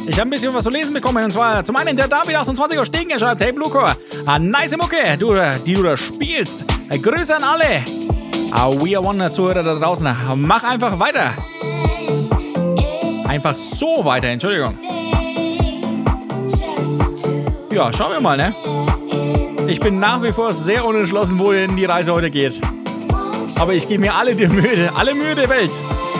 Ich habe ein bisschen was zu lesen bekommen. Und zwar zum einen der David28 aus Stegen. Er schreibt, hey Bluecore, nice Mucke, die du da spielst. Grüße an alle. We are one Zuhörer da draußen. Mach einfach weiter. Einfach so weiter, Entschuldigung. Ja, schauen wir mal, ne? Ich bin nach wie vor sehr unentschlossen, wohin die Reise heute geht. Aber ich gebe mir alle Mühe der Welt.